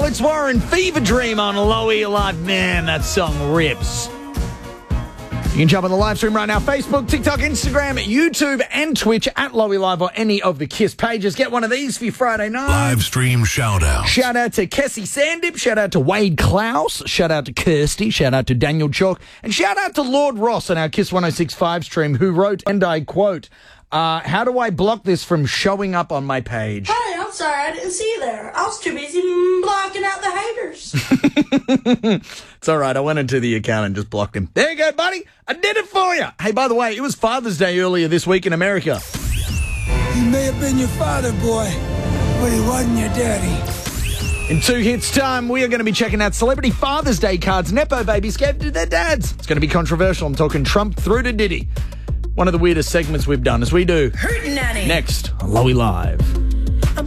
Alex Warren, Fever Dream on Lowy Alive. Man, that song rips. You can jump on the live stream right now. Facebook, TikTok, Instagram, YouTube, and Twitch at Lowy Live or any of the KISS pages. Get one of these for your Friday night. Live stream shout out. Shout out to Kessie Sandip. Shout out to Wade Klaus. Shout out to Kirsty. Shout out to Daniel Chalk. And shout out to Lord Ross on our KISS 106.5 stream, who wrote, and I quote, how do I block this from showing up on my page? Hey, I'm sorry, I didn't see you there. I was too busy blocking out the haters. It's all right. I went into the account and just blocked him. There you go, buddy. I did it for you. Hey, by the way, it was Father's Day earlier this week in America. He may have been your father, boy, but he wasn't your daddy. In 2 hits time, we are going to be checking out celebrity Father's Day cards Nepo babies gave to their dads. It's going to be controversial. I'm talking Trump through to Diddy. One of the weirdest segments we've done, as we do. Hootenanny. Next on Lowy Live.